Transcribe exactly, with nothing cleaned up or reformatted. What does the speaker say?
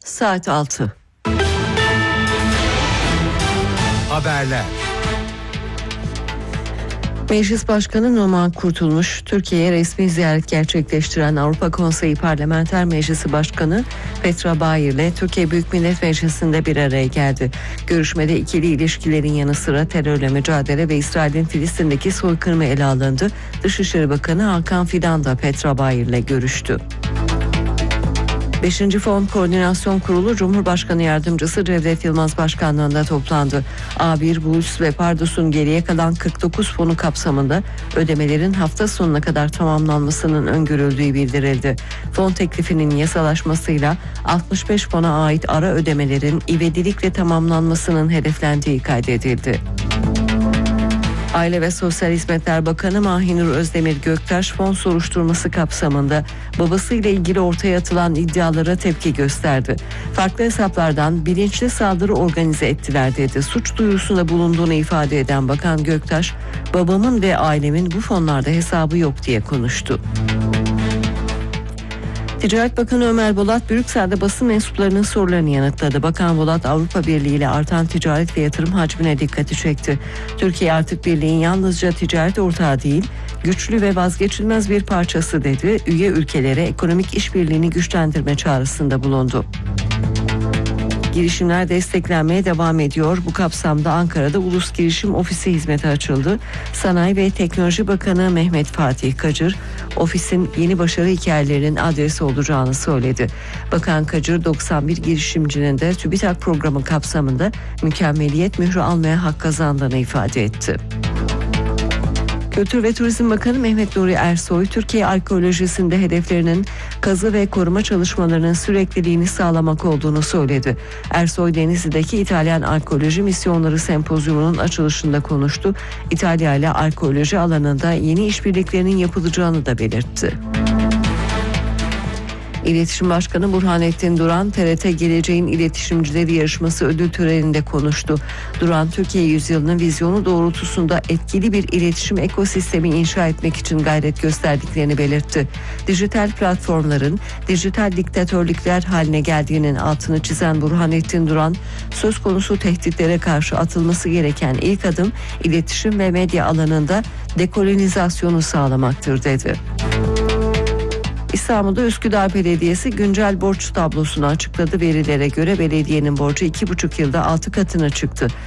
Saat altı. Haberler. Meclis Başkanı Numan Kurtulmuş, Türkiye'ye resmi ziyaret gerçekleştiren Avrupa Konseyi Parlamenter Meclisi Başkanı Petra Bayer ile Türkiye Büyük Millet Meclisi'nde bir araya geldi. Görüşmede ikili ilişkilerin yanı sıra terörle mücadele ve İsrail'in Filistin'deki soykırımı ele alındı. Dışişleri Bakanı Hakan Fidan da Petra Bayer ile görüştü. beşinci Fon Koordinasyon Kurulu Cumhurbaşkanı Yardımcısı Cevdet Yılmaz Başkanlığında toplandı. A bir, Burs ve Pardos'un geriye kalan kırk dokuz fonu kapsamında ödemelerin hafta sonuna kadar tamamlanmasının öngörüldüğü bildirildi. Fon teklifinin yasalaşmasıyla altmış beş fona ait ara ödemelerin ivedilikle tamamlanmasının hedeflendiği kaydedildi. Aile ve Sosyal Hizmetler Bakanı Mahinur Özdemir Göktaş fon soruşturması kapsamında babasıyla ilgili ortaya atılan iddialara tepki gösterdi. Farklı hesaplardan bilinçli saldırı organize ettiler dedi. Suç duyurusunda bulunduğunu ifade eden Bakan Göktaş, babamın ve ailemin bu fonlarda hesabı yok diye konuştu. Ticaret Bakanı Ömer Bolat, Brüksel'de basın mensuplarının sorularını yanıtladı. Bakan Bolat, Avrupa Birliği ile artan ticaret ve yatırım hacmine dikkati çekti. Türkiye artık birliğin yalnızca ticaret ortağı değil, güçlü ve vazgeçilmez bir parçası dedi. Üye ülkelere ekonomik işbirliğini güçlendirme çağrısında bulundu. Girişimler desteklenmeye devam ediyor. Bu kapsamda Ankara'da Ulus Girişim Ofisi hizmeti açıldı. Sanayi ve Teknoloji Bakanı Mehmet Fatih Kacır, ofisin yeni başarı hikayelerinin adresi olacağını söyledi. Bakan Kacır, doksan bir girişimcinin de TÜBİTAK programı kapsamında mükemmeliyet mührü almaya hak kazandığını ifade etti. Kültür ve Turizm Bakanı Mehmet Nuri Ersoy, Türkiye arkeolojisinde hedeflerinin kazı ve koruma çalışmalarının sürekliliğini sağlamak olduğunu söyledi. Ersoy, Denizli'deki İtalyan Arkeoloji Misyonları Sempozyumu'nun açılışında konuştu. İtalya ile arkeoloji alanında yeni işbirliklerinin yapılacağını da belirtti. İletişim Başkanı Burhanettin Duran, T R T Geleceğin İletişimcileri Yarışması ödül töreninde konuştu. Duran, Türkiye yüzyılının vizyonu doğrultusunda etkili bir iletişim ekosistemi inşa etmek için gayret gösterdiklerini belirtti. Dijital platformların dijital diktatörlükler haline geldiğinin altını çizen Burhanettin Duran, söz konusu tehditlere karşı atılması gereken ilk adım iletişim ve medya alanında dekolonizasyonu sağlamaktır dedi. İstanbul'da Üsküdar Belediyesi güncel borç tablosunu açıkladı. Verilere göre belediyenin borcu iki buçuk yılda altı katına çıktı.